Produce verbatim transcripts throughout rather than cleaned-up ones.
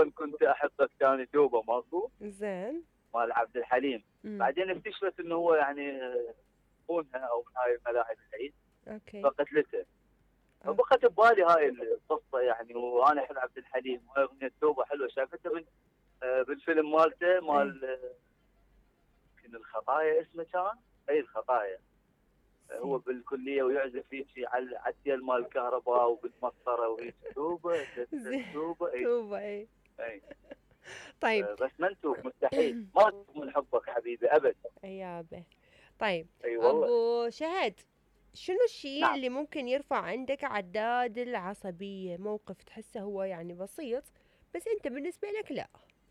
اصلا كنت احبك ثاني توبه ماكو زين. مال عبد الحليم. امم. بعدين اكتشفت انه هو يعني خونها او من هاي الملاعب العيد اوكي. فقتلته. اوكي. فبقت ببالي هاي القصه يعني، وانا احب عبد الحليم وهاي اغنيه توبه حلوه شافتها من آه، بالفيلم مالته ايه. مال آه، يمكن الخطايا اسمه كان. اي الخطايا. آه، هو زين. بالكليه ويعزف هيك على على التيل مال الكهرباء وبالمسطره وهيك توبه زين. توبه. اي توبة ايه. اي. طيب. آه، بس ما نتوب مستحيل ما نتوب من حبك حبيبي ابد. يابا. طيب. اي والله. ابو شهد، شنو الشيء نعم. اللي ممكن يرفع عندك عداد العصبية؟ موقف تحسه هو يعني بسيط بس انت بالنسبة لك لا.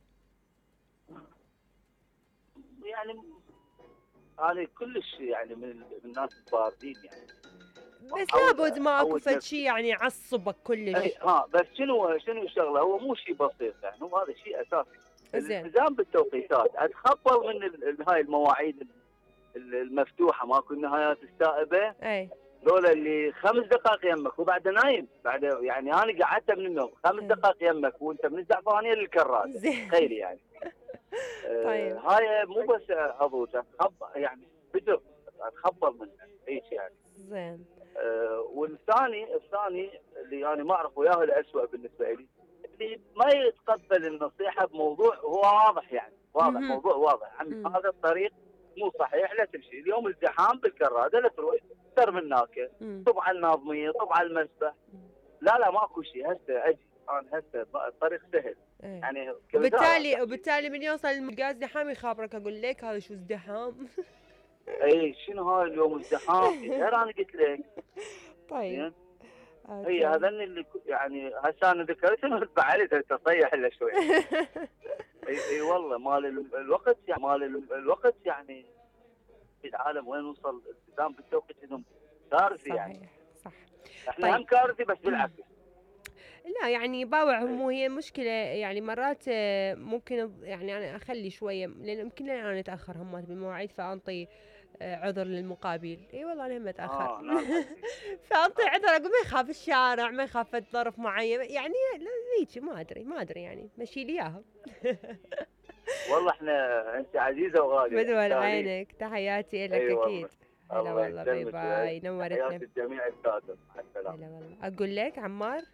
يعني انا كلش يعني من من الناس الباردين يعني. بس احاول لابد ما اكو اعود فد شيء نفسي. يعني يعصبك اي كلش. ها بس شنو شنو الشغله، هو مو شيء بسيط يعني، هو هذا شيء اساسي. زين. الالتزام بالتوقيتات، اتخبل من ال- ال- هاي المواعيد ال- المفتوحه ماكو النهايات السائبه. اي. ذولا اللي خمس دقائق يمك وبعد نايم بعد، يعني انا قعدت من النوم خمس اي. دقائق يمك وانت من الزعفرانيه للكراده. زين. تخيلي يعني. آه طيب. هاي مو بس اضوج اتخبل يعني بدر، اتخبل منها هيك يعني. زين. آه والثاني الثاني اللي انا ما اعرف وياه الاسوء بالنسبه لي، اللي ما يتقبل النصيحه بموضوع هو واضح يعني، واضح مهم. موضوع واضح عمي مم. هذا الطريق مو صحيح لا تمشي اليوم ازدحام بالكراده لا تروح سر من هناك. مم. طب على الناظميه طب على المسبح. لا لا ماكو شيء هسه اجي انا هسه الطريق سهل ايه. يعني كمثال انا وبالتالي بحكي. وبالتالي من يوصل الملقى ازدحام يخابرك، اقول لك هذا شو ازدحام. اي شنو هاي اليوم ازدحام غير انا قلت لك. طيب. زين. هي اوكي. هذني اللي ك- يعني هسه انا ذكرتهم بعد تصيح الا شوي. اي اي والله مال ال- الوقت يعني مال ال- الوقت يعني في العالم وين وصل الالتزام بالتوقيت انهم كارثي يعني. صحيح. صح. احنا طيب. هم كارثي بس بالعكس. لا يعني باوع اي مو هي المشكلة، يعني مرات آه، ممكن يعني أنا أخلي شوية لأن يمكن أنا أتأخر همات بالمواعيد فأنطي آه، عذر للمقابل. اي والله انا هم اتاخر. اه نعم حبيبي. فانطي اه عذر اقول ما يخاف الشارع ما يخاف ظرف معين يعني. لا هيك ما ادري ما ادري يعني مشي لي اياها. والله احنا انت عزيزه وغاليه بدول تستاهلين. عينك تحياتي لك اي اكيد. والله. هلا الله والله باي يسلمك باي نورتنا. وتحياتي الجميع الكاتب مع هلا السلامه. والله اقول لك عمار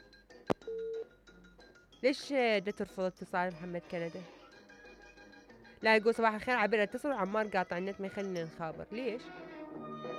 ليش دا ترفض اتصال محمد كندا؟ لا يقول صباح الخير عبير اتصل وعمار قاطع النت ما يخلينا نخابر ليش؟